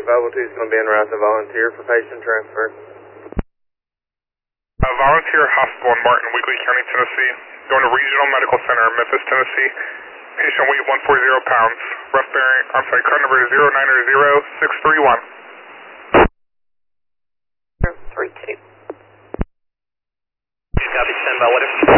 502 is going to be en route to Volunteer for patient transfer. Volunteer Hospital in Martin, Weakley County, Tennessee. Going to Regional Medical Center in Memphis, Tennessee. Patient weight 140 pounds. Card number 0900631. 32. Copy, stand by, whatever.